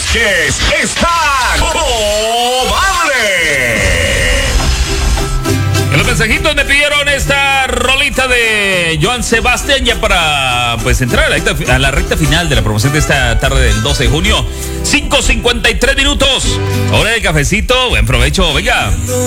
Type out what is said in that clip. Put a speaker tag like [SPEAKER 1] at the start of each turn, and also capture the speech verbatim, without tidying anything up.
[SPEAKER 1] Vázquez está comable.
[SPEAKER 2] En los mensajitos me pidieron esta rolita de Joan Sebastián ya para pues entrar a la, recta, a la recta final de la promoción de esta tarde del doce de junio. cinco cincuenta y tres minutos. Hora del cafecito. Buen provecho. Venga.